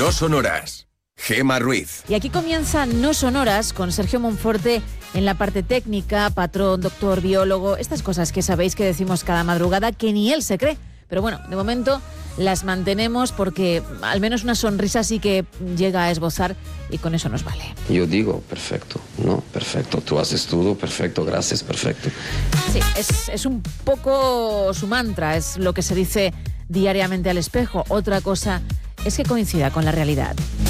No Sonoras. Gema Ruiz. Y aquí comienza No Sonoras con Sergio Monforte en la parte técnica, patrón, doctor, biólogo, estas cosas que sabéis que decimos cada madrugada que ni él se cree. Pero bueno, de momento las mantenemos porque al menos una sonrisa sí que llega a esbozar y con eso nos vale. Yo digo, perfecto, ¿no? Perfecto, tú haces todo, perfecto, gracias, perfecto. Sí, es un poco su mantra, es lo que se dice diariamente al espejo. Otra cosa es que coincida con la realidad.